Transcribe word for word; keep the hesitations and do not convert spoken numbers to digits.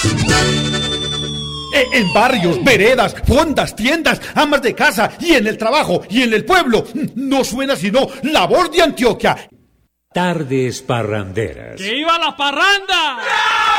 En barrios, veredas, fondas, tiendas, amas de casa y en el trabajo y en el pueblo. No suena sino La Voz de Antioquia. Tardes parranderas. ¡Que iba la parranda!